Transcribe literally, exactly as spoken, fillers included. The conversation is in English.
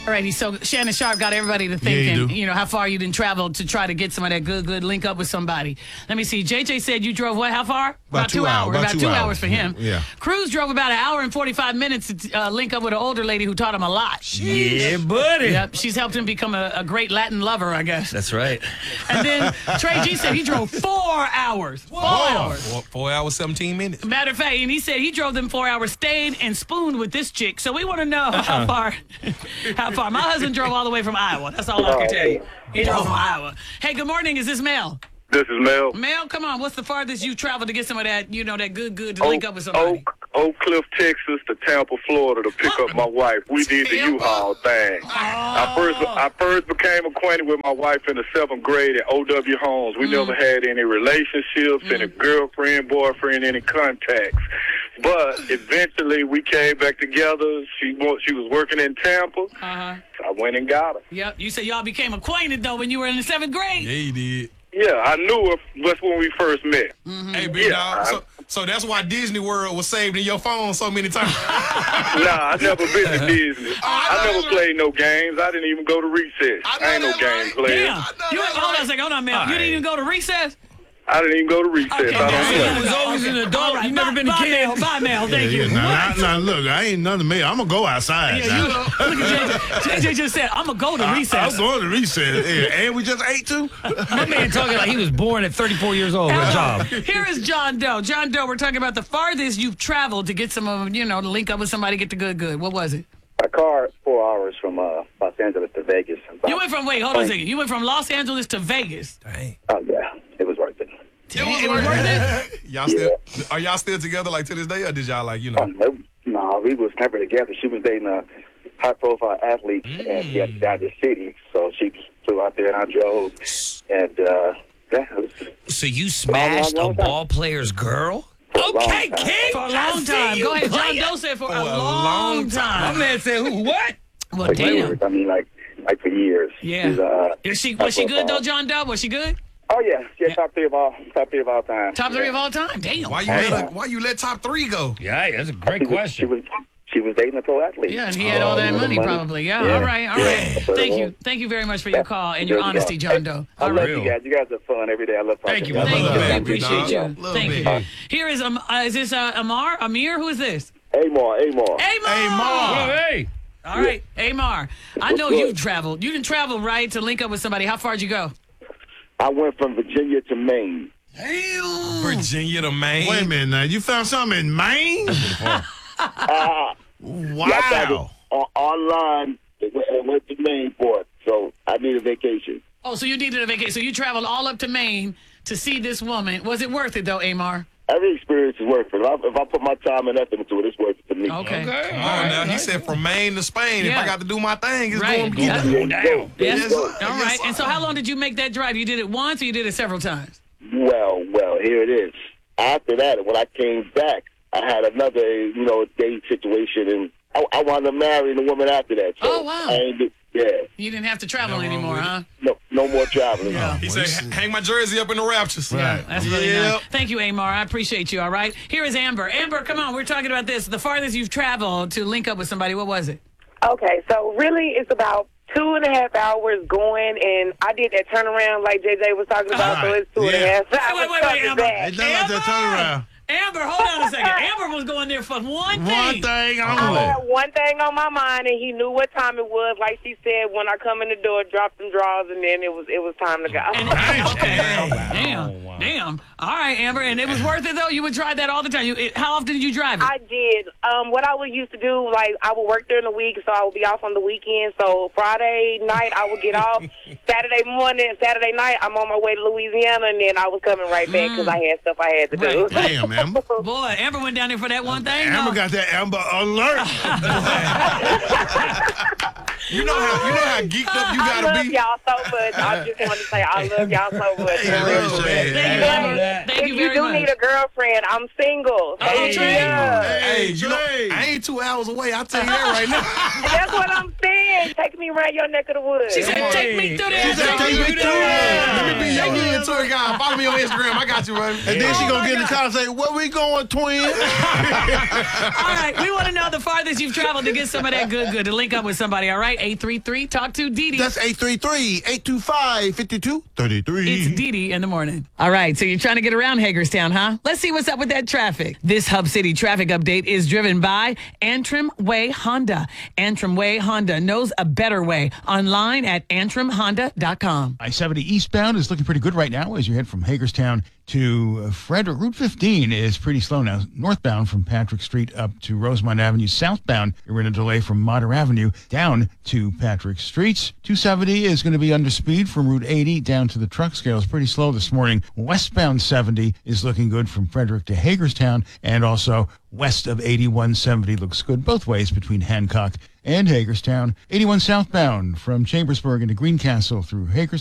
All righty, so Shannon Sharp got everybody to thinking, Yeah, you you, do. know, how far you didn't travel to try to get some of that good, good link up with somebody. Let me see. J J said you drove what? How far? About two hours. About, two, hours. for him. Yeah. Cruz drove about an hour and forty-five minutes to uh, link up with an older lady who taught him a lot. Yeah, buddy. Yep, she's helped him become a, a great Latin lover, I guess. That's right. And then Trey G said he drove four hours. Four hours. Four, four hours, seventeen minutes. Matter of fact, and he said he drove them four hours, stayed and spooned with this chick. So we want to know how far, how far. My husband drove all the way from Iowa. That's all I can tell you. He drove from Iowa. Hey, good morning. Is this Mel? This is Mel. Mel, come on. What's the farthest you traveled to get some of that, you know, that good, good to link up with somebody? Oak, Oak Cliff, Texas to Tampa, Florida to pick up my wife. We did the Tampa? U-Haul thing. Oh. I first I first became acquainted with my wife in the seventh grade at O W Homes. We Mm. never had any relationships, any girlfriend, boyfriend, any contacts. But eventually we came back together. She wa- she was working in Tampa. Uh-huh. So I went and got her. Yep. You said y'all became acquainted, though, when you were in the seventh grade. Yeah, he did. Yeah, I knew her. That's when we first met. Hey, big Yeah, dog. I- So, so that's why Disney World was saved in your phone so many times. Nah, I never been to Disney. I I know never that's played no games. I didn't even go to recess. I know I ain't no that's game right. player. Damn. I know You that's hold on a right. second. Hold on, Mel. You didn't even go to recess? I didn't even go to recess. Okay, I don't now, play. You was always an adult. All right, You never bye- been a bye, kid. Mel. Bye, Mel. Thank Yeah, you. Now, What? now, look, I ain't nothing me. I'm gonna go outside. Yeah, now. you, look at J J. J J just said, I'm going to go to I, recess. I'm going to recess. Yeah, and we just ate too. My man talking like he was born at thirty-four years old with a job. Here is John Doe. John Doe, we're talking about the farthest you've traveled to get some of them, you know, to link up with somebody, get the good, good. What was it? A car four hours from uh, Los Angeles to Vegas. You went from, wait, hold on a second. You went from Los Angeles to Vegas. Dang. Oh, yeah. It was worth it. It was worth it? Y'all still are y'all still together like to this day, or did y'all like you know? Um, it- no, we was never together. She was dating a high-profile athlete, and she had to die the city. So she flew out there, and I drove. And, uh, yeah, it was So you smashed a ball player's girl? Okay, time. King. For a I long see time. you Go ahead. John playing. Doe said for, For a, a long, long time. My man said, who, what? Well, for damn. years. I mean, like, like for years. Yeah. She's, uh, Is she, was she good, though, John Doe? Was she good? Oh, yeah. Yeah, top three of all, top three of all time. Top three yeah. of all time? Damn. Why you let her, why you let top three go? Yeah, that's a great She was, she question. was, she was dating a pro athlete. Yeah, and he had all that Oh, money, money. probably. Yeah, Yeah. all right, all Yeah. right. That's what it Thank was. you. Thank you very much for your call and your Good honesty, job. John Doe. I All love right. you guys. You guys are fun every day. I love talking Thank you, to brother. Thank you. Love We that. appreciate Dog. you. Love Thank that. you. Here is, um, uh, is this uh, Amar? Amir? Who is this? Amar, Amar. Amar. Oh, hey. All right, Amar. I know you've traveled. You didn't travel, right, to link up with somebody. How far'd you go? I went from Virginia to Maine. Damn. Virginia to Maine. Wait a minute now. You found something in Maine? Uh, Wow. Yeah, I found it on, online. It went, it went to Maine for it, so I need a vacation. Oh, so you needed a vacation. So you traveled all up to Maine to see this woman. Was it worth it, though, Amar? Every experience is worth it. If I, if I put my time and effort into it, it's worth it to me. Okay. Come on now. He said from Maine to Spain. If Yeah. I got to do my thing, it's Right. going to be Yeah. There you go. There Yes. you go. All right. Yes, And so how long did you make that drive? You did it once or you did it several times? Well, well, here it is. After that, when I came back, I had another, you know, date situation, and I, I wound up marrying a woman after that. So Oh, wow. I ain't, do- yeah, You didn't have to travel No wrong anymore, with it. huh? no, no more traveling. He said, hang my jersey up in the Raptures. Yeah, that's really Yep. nice. Thank you, Amar. I appreciate you, all right? Here is Amber. Amber, come on. We're talking about this. The farthest you've traveled to link up with somebody, what was it? Okay, so really it's about two and a half hours going, and I did that turnaround like J J was talking about, so Alright, it's two and a yeah. half Wait, hours. wait, wait, coming Amber. back. Hey, don't let that turn around. Amber, hold on a second. Amber was going there for one thing. One thing I only. had one thing on my mind, and he knew what time it was. Like she said, when I come in the door, drop them drawers, and then it was it was time to go. And, okay. Damn. Damn. All right, Amber. And it was worth it, though? You would drive that all the time. You, it, how often did you drive it? I did. Um, what I would used to do, like I would work during the week, so I would be off on the weekend. So Friday night I would get off. Saturday morning, Saturday night I'm on my way to Louisiana, and then I was coming right back because I had stuff I had to do. Right. Damn, Amber. Boy, Amber went down there for that one thing. Amber though. got that Amber alert. You know how you know how geeked up you I gotta love be. y'all so much. I just want to say I love y'all so much. Hey, love, man. Thank you, But Amber. Thank if you you very do much. need a girlfriend, I'm single. Oh, Hey, Trey. yeah. Hey, Hey, you know, Trey. I ain't two hours away. I'll tell you that right now. That's what I'm saying. hey, take me around your neck of the woods. She said, take me through there. She said, take me through there. Let me be your good tour guide. Follow me on Instagram. I got you, baby. And then she Oh, gonna my get in the God. car and say, where we going, twin? All right, we want to know the farthest you've traveled to get some of that good good, to link up with somebody, all right? eight three three, talk to Dee Dee. That's eight three three, eight two five, five two three three. It's Dee Dee in the morning. All right, so you're trying to get around Hagerstown, huh? Let's see what's up with that traffic. This Hub City traffic update is driven by Antrim Way Honda. Antrim Way Honda knows a better way. Online at antrim honda dot com. I seventy eastbound is looking pretty good right now as you head from Hagerstown to uh, Frederick. Route fifteen is pretty slow now. Northbound from Patrick Street up to Rosemont Avenue. Southbound, you're in a delay from Motter Avenue down to Patrick Street. two seventy is going to be under speed from Route eighty down to the truck scale. It's pretty slow this morning. Westbound seventy is looking good from Frederick to Hagerstown, and also west of eighty-one seventy looks good both ways between Hancock and Hagerstown. eighty-one southbound from Chambersburg into Greencastle through Hagerstown.